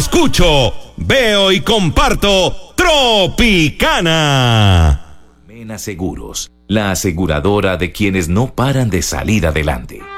escucho, veo y comparto Tropicana. Mena Seguros, la aseguradora de quienes no paran de salir adelante.